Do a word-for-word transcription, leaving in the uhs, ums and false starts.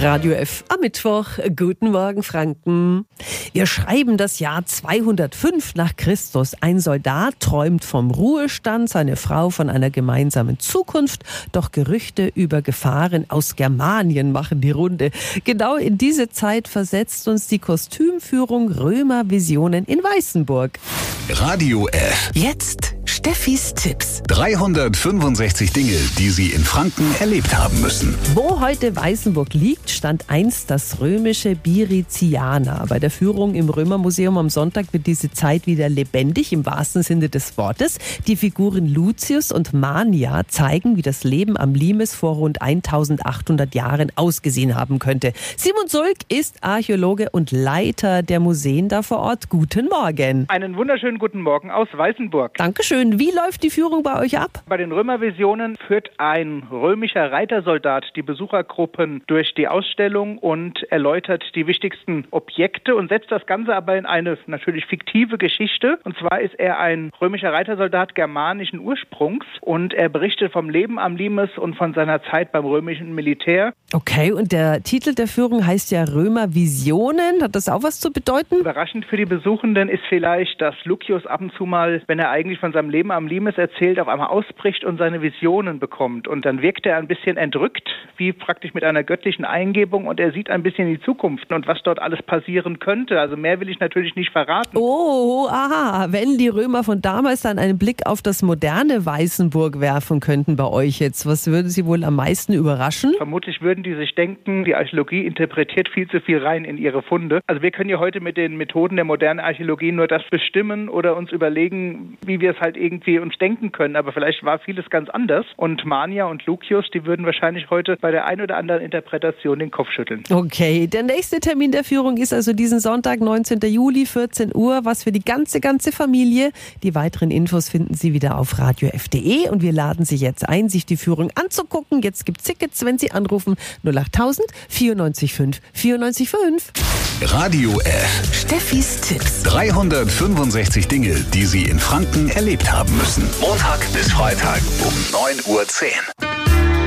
Radio F am Mittwoch. Guten Morgen, Franken. Wir schreiben das Jahr zweihundertfünf nach Christus. Ein Soldat träumt vom Ruhestand, seine Frau von einer gemeinsamen Zukunft. Doch Gerüchte über Gefahren aus Germanien machen die Runde. Genau in diese Zeit versetzt uns die Kostümführung Römer Visionen in Weißenburg. Radio F. Jetzt Steffis Tipps. dreihundertfünfundsechzig Dinge, die Sie in Franken erlebt haben müssen. Wo heute Weißenburg liegt, stand einst das römische Biriziana. Bei der Führung im Römermuseum am Sonntag wird diese Zeit wieder lebendig, im wahrsten Sinne des Wortes. Die Figuren Lucius und Mania zeigen, wie das Leben am Limes vor rund eintausendachthundert Jahren ausgesehen haben könnte. Simon Sulk ist Archäologe und Leiter der Museen da vor Ort. Guten Morgen. Einen wunderschönen guten Morgen aus Weißenburg. Dankeschön. Wie läuft die Führung bei euch ab? Bei den Römervisionen führt ein römischer Reitersoldat die Besuchergruppen durch die Ausstellung und erläutert die wichtigsten Objekte und setzt das Ganze aber in eine natürlich fiktive Geschichte. Und zwar ist er ein römischer Reitersoldat germanischen Ursprungs und er berichtet vom Leben am Limes und von seiner Zeit beim römischen Militär. Okay, und der Titel der Führung heißt ja Römervisionen. Hat das auch was zu bedeuten? Überraschend für die Besuchenden ist vielleicht, dass Lucius ab und zu mal, wenn er eigentlich von seinem Leben am Limes erzählt, auf einmal ausbricht und seine Visionen bekommt. Und dann wirkt er ein bisschen entrückt, wie praktisch mit einer göttlichen Eingebung, und er sieht ein bisschen in die Zukunft und was dort alles passieren könnte. Also mehr will ich natürlich nicht verraten. Oh, aha. Wenn die Römer von damals dann einen Blick auf das moderne Weißenburg werfen könnten bei euch jetzt, was würde sie wohl am meisten überraschen? Vermutlich würden die sich denken, die Archäologie interpretiert viel zu viel rein in ihre Funde. Also wir können ja heute mit den Methoden der modernen Archäologie nur das bestimmen oder uns überlegen, wie wir es halt irgendwie uns denken können. Aber vielleicht war vieles ganz anders. Und Mania und Lucius, die würden wahrscheinlich heute bei der ein oder anderen Interpretation den Kopf schütteln. Okay, der nächste Termin der Führung ist also diesen Sonntag, neunzehnten Juli, vierzehn Uhr. Was für die ganze, ganze Familie. Die weiteren Infos finden Sie wieder auf radio f punkt de und wir laden Sie jetzt ein, sich die Führung anzugucken. Jetzt gibt es Tickets, wenn Sie anrufen. null acht null null vierundneunzig fünf vierundneunzig fünf. Radio F. Steffis Tipps. dreihundertfünfundsechzig Dinge, die Sie in Franken erlebt haben müssen. Montag bis Freitag um neun Uhr zehn.